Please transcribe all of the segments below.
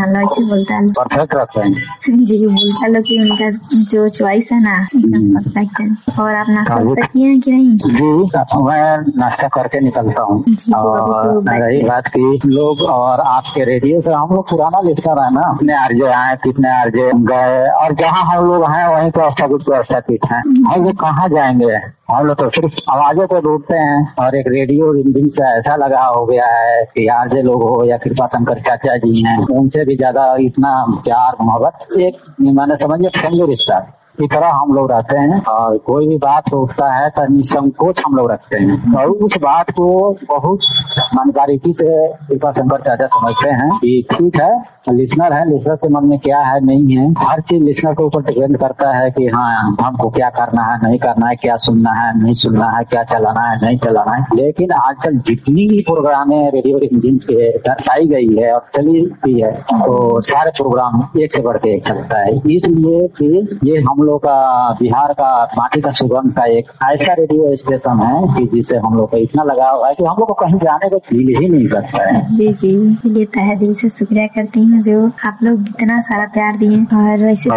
लो, ऐसे बोलता है। परफेक्ट रहते हैं जी, बोलता लो कि उनका जो चॉइस है ना एकदम परफेक्ट है। और आप नाश्ता किए हैं कि नहीं? जी, मैं नाश्ता करके निकलता हूँ। और रही बात की लोग और आपके रेडियो से, हम लोग पुराना लिस्टर है ना, कितने आरजे आए, कितने आरजे गए, और जहाँ हम लोग हैं वहीं पे व्यवस्थित है। हम लोग कहाँ जाएंगे, हम लोग तो सिर्फ आवाजों को ढूंढते हैं। और एक रेडियो रिंडिंग से ऐसा लगा हो गया है कि आरजे लोग हो या कृपा शंकर चाचा जी हैं, उनसे भी ज्यादा इतना प्यार मोहब्बत, एक मैंने समझिए फैमिली रिश्ता की तरह हम लोग रहते हैं। और कोई भी बात उठता है तो निसंकोच हम लोग रखते हैं, और उस बात को बहुत बारीकी से कृपा शंकर चाचा समझते हैं कि ठीक है, लिसनर है, लिसनर के मन में क्या है नहीं है, हर चीज लिसनर के ऊपर डिपेंड करता है कि हाँ हमको क्या करना है नहीं करना है, क्या सुनना है नहीं सुनना है, क्या चलाना है नहीं चलाना है। लेकिन आजकल जितनी भी प्रोग्रामें रेडियो रिंडिंग के दर्शाई गई है और चली गई है, तो सारे प्रोग्राम एक से बढ़ के एक चलता है। इसलिए कि ये हम लोग का बिहार का माटी का सुगंध का एक ऐसा रेडियो स्टेशन है कि जिससे हम लोग को इतना लगाव है कि हम लोग को कहीं जाने को फील ही नहीं करता है। जी जी, इसलिए तहे दिल से शुक्रिया करती हूँ जो आप लोग इतना सारा प्यार दिए। और वैसे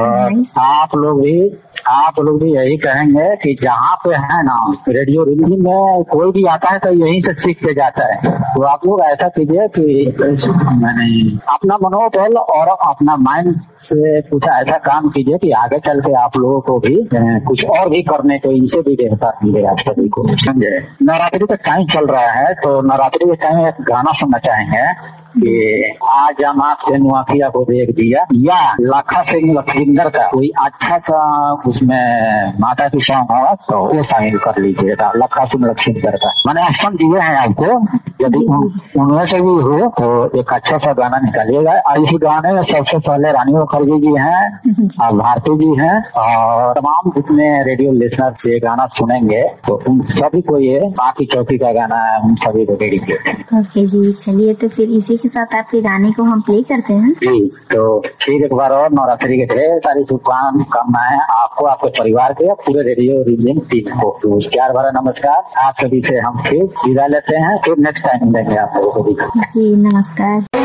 आप लोग भी यही कहेंगे कि जहाँ पे है ना रेडियो रिंडिंग में कोई भी आता है तो यहीं से सीख के जाता है। तो आप लोग ऐसा कीजिए कि मैंने अपना मनोबल और अपना माइंड से कुछ ऐसा काम कीजिए कि आगे चल के आप लोगों को भी कुछ और भी करने को इनसे भी बेहतर मिले आप सभी को, समझे। नवरात्रि का टाइम चल रहा है, तो नवरात्रि के टाइम एक गाना सुनना चाहेंगे कि आज हम आपके नुआखिया को देख दिया, या लाखा सिंह लखविंदर का कोई अच्छा सा उसमें माता की सॉन्ग होगा तो वो शामिल कर लीजिएगा, लाखा सिंह लखविंदर का। मैंने ऑप्शन दिए हैं आपको, यदि उनमें से भी हो तो एक अच्छा सा गाना निकालिएगा। इस गाने में सबसे पहले रानी मुखर्जी जी हैं और भारती जी हैं, और तमाम जितने रेडियो लिसनर ये गाना सुनेंगे तो उन सभी को ये माँ की चौकी का गाना उन सभी को डेडिकेट है। ओके जी, चलिए तो फिर इसी के साथ आपके गाने को हम प्ले करते हैं। जी, तो फिर एक बार और नवरात्रि के ढेर सारी शुभकामनाएं आपको, आपके परिवार के, पूरे रेडियो रिंडिंग टीम को। तो प्यार भरा नमस्कार, आप सभी से हम फिर विदा लेते हैं, फिर नेक्स्ट टाइम मिलेंगे आप लोगों को। जी नमस्कार।